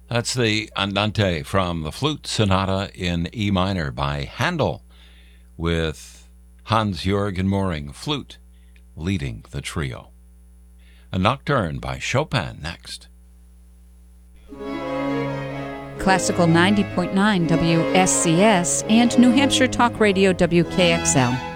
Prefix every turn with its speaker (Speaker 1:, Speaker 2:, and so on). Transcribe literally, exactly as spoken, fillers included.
Speaker 1: That's the Andante from the Flute Sonata in E minor by Handel, with Hans-Jürgen Moring, flute, leading the trio. A Nocturne by Chopin next.
Speaker 2: Classical ninety point nine W S C S and New Hampshire Talk Radio W K X L.